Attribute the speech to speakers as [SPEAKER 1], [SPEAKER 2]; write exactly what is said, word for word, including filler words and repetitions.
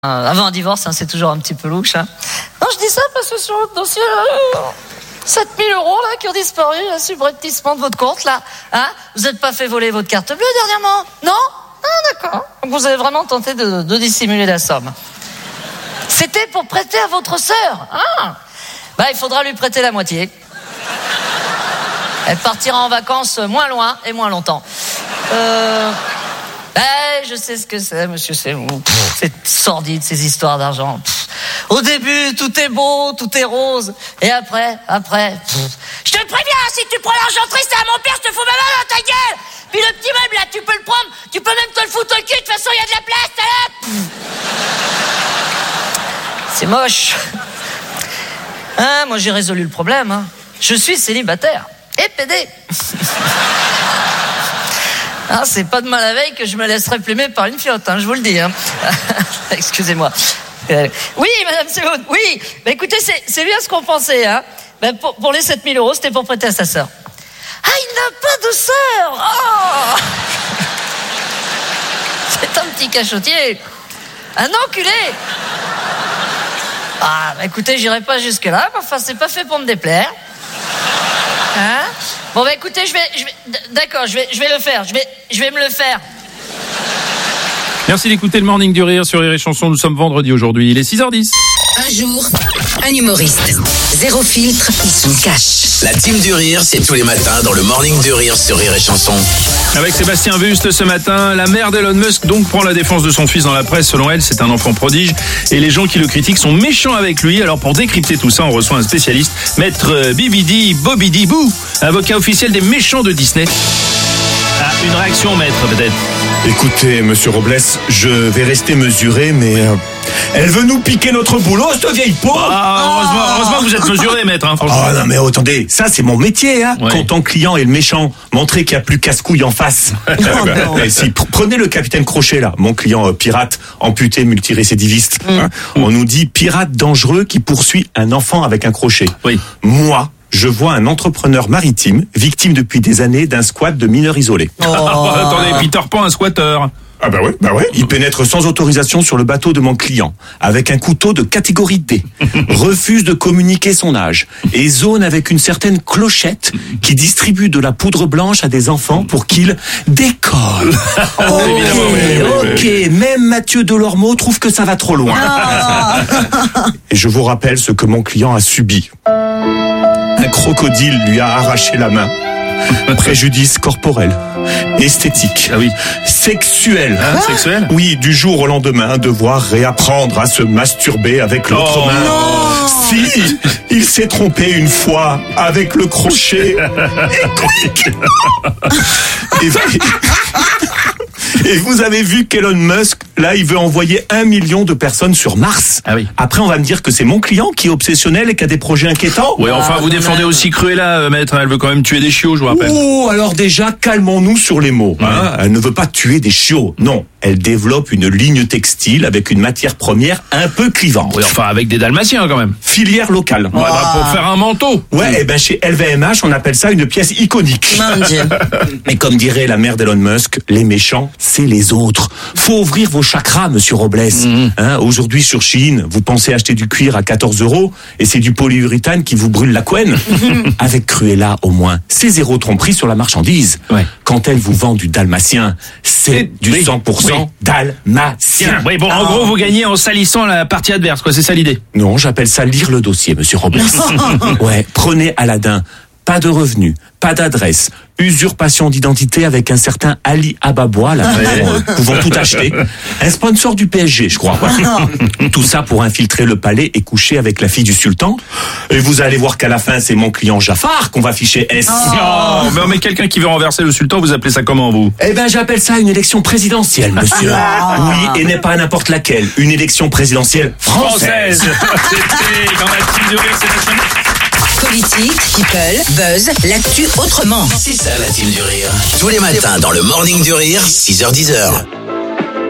[SPEAKER 1] Euh, avant un divorce, hein, c'est toujours un petit peu louche. Hein. Non, je dis ça parce que sur votre dossier, euh, sept mille euros là, qui ont disparu, un subrepticement de votre compte, là. Hein, vous n'êtes pas fait voler votre carte bleue dernièrement? Non? Ah, d'accord. Donc vous avez vraiment tenté de, de dissimuler la somme. C'était pour prêter à votre sœur. Ah. Bah, il faudra lui prêter la moitié. Elle partira en vacances moins loin et moins longtemps. Euh... Eh, je sais ce que c'est, monsieur, c'est pff, c'est sordide, ces histoires d'argent. Pff. Au début, tout est beau, tout est rose. Et après, après... Pff. Je te préviens, si tu prends l'argent triste à mon père, je te fous ma main dans ta gueule. Puis le petit meuble, là, tu peux le prendre, tu peux même te le foutre au cul, de toute façon, il y a de la place, t'as là. C'est moche. Hein, moi, j'ai résolu le problème. Hein. Je suis célibataire et pédé. Ah, c'est pas demain la veille que je me laisserai plumer par une fiotte, hein, je vous le dis. Hein. Excusez-moi. Euh, oui, madame Semoun, oui. Bah, écoutez, c'est, c'est bien ce qu'on pensait. Hein. Bah, pour, pour les sept mille euros, c'était pour prêter à sa sœur. Ah, il n'a pas de sœur. Oh. C'est un petit cachotier. Un enculé. Ah, bah, écoutez, j'irai pas jusque-là. Enfin, c'est pas fait pour me déplaire. Hein? Bon bah écoutez, je vais, je vais, d'accord, je vais, je vais le faire, je vais, je vais me le faire.
[SPEAKER 2] Merci d'écouter le Morning du Rire sur Rire et Chanson. Nous sommes vendredi aujourd'hui, il est six heures dix.
[SPEAKER 3] Un jour, un humoriste. Zéro filtre, il se cache.
[SPEAKER 4] La team du Rire, c'est tous les matins dans le Morning du Rire sur Rire et Chanson.
[SPEAKER 2] Avec Sébastien Wust ce matin, la mère d'Elon Musk donc prend la défense de son fils dans la presse. Selon elle, c'est un enfant prodige et les gens qui le critiquent sont méchants avec lui. Alors pour décrypter tout ça, on reçoit un spécialiste, maître Bibidi Bobidi Boo, avocat officiel des méchants de Disney. Ah, une réaction, maître, peut-être.
[SPEAKER 5] Écoutez, monsieur Robles, je vais rester mesuré, mais euh, elle veut nous piquer notre boulot, cette vieille peau.
[SPEAKER 2] Ah, heureusement, heureusement que vous êtes mesuré, maître. Hein, franchement.
[SPEAKER 5] Ah non, mais attendez, ça c'est mon métier, hein.
[SPEAKER 2] Ouais.
[SPEAKER 5] Quand ton client est le méchant, montrer qu'il n'y a plus casse-couille en face. non, non. Et si, prenez le capitaine Crochet, là, mon client euh, pirate, amputé, multirécidiviste. Mm. Hein. Mm. On nous dit pirate dangereux qui poursuit un enfant avec un crochet.
[SPEAKER 2] Oui.
[SPEAKER 5] Moi, je vois un entrepreneur maritime, victime depuis des années d'un squat de mineurs isolés.
[SPEAKER 2] Oh. Attendez, Peter Pan, un squatteur.
[SPEAKER 5] Ah bah ouais, bah ouais. Il pénètre sans autorisation sur le bateau de mon client, avec un couteau de catégorie D, refuse de communiquer son âge, et zone avec une certaine clochette qui distribue de la poudre blanche à des enfants pour qu'ils décollent. Ok,
[SPEAKER 2] oui, oui,
[SPEAKER 5] ok,
[SPEAKER 2] oui.
[SPEAKER 5] même Mathieu Delormeau trouve que ça va trop loin. Et je vous rappelle ce que mon client a subi. Un crocodile lui a arraché la main. Préjudice corporel, esthétique,
[SPEAKER 2] ah oui.
[SPEAKER 5] sexuel.
[SPEAKER 2] Hein, sexuel ?
[SPEAKER 5] Oui, du jour au lendemain, devoir réapprendre à se masturber avec l'autre
[SPEAKER 2] oh,
[SPEAKER 5] main.
[SPEAKER 2] Non.
[SPEAKER 5] Si, il s'est trompé une fois avec le crochet. Et Et vous avez vu qu'Elon Musk, là, il veut envoyer un million de personnes sur Mars.
[SPEAKER 2] Ah oui.
[SPEAKER 5] Après, on va me dire que c'est mon client qui est obsessionnel et qui a des projets inquiétants.
[SPEAKER 2] Ouais, enfin, vous défendez aussi Cruella, euh, maître. Elle veut quand même tuer des chiots, je vous rappelle.
[SPEAKER 5] Oh, alors déjà, calmons-nous sur les mots. Hein. Elle ne veut pas tuer des chiots. Non, elle développe une ligne textile avec une matière première un peu clivante.
[SPEAKER 2] Oui, enfin, avec des dalmatiens, quand même.
[SPEAKER 5] Filière locale.
[SPEAKER 2] Ouais, bah, pour faire un manteau.
[SPEAKER 5] Ouais, et ben chez L V M H, on appelle ça une pièce iconique.
[SPEAKER 1] Mon Dieu.
[SPEAKER 5] Et comme dirait la mère d'Elon Musk, les méchants, c'est les autres. Faut ouvrir vos chakras, monsieur Robles. Mmh. Hein, aujourd'hui, sur Shein, vous pensez acheter du cuir à quatorze euros et c'est du polyuréthane qui vous brûle la couenne. Avec Cruella, au moins, c'est zéro tromperie sur la marchandise. Ouais. Quand elle vous vend du dalmatien, c'est du
[SPEAKER 2] oui.
[SPEAKER 5] cent pour cent oui. dalmatien.
[SPEAKER 2] Oui, bon, en oh. gros, vous gagnez en salissant la partie adverse, quoi. C'est ça l'idée.
[SPEAKER 5] Non, j'appelle ça lire le dossier, monsieur Robles. Ouais, prenez Aladdin. Pas de revenus, pas d'adresse, usurpation d'identité avec un certain Ali Ababois, là, ouais. pouvant tout acheter. Un sponsor du P S G, je crois. Ouais. Tout ça pour infiltrer le palais et coucher avec la fille du sultan. Et vous allez voir qu'à la fin, c'est mon client Jafar qu'on va ficher S.
[SPEAKER 2] Oh, oh mais quelqu'un qui veut renverser le sultan, vous appelez ça comment, vous?
[SPEAKER 5] Eh ben, j'appelle ça une élection présidentielle, monsieur. Oui, et n'est pas n'importe laquelle. Une élection présidentielle française.
[SPEAKER 2] C'était dans la team du Rire, c'est
[SPEAKER 3] politique, people, buzz, l'actu autrement.
[SPEAKER 4] C'est ça la team du Rire. Tous les matins dans le Morning du Rire, six heures dix.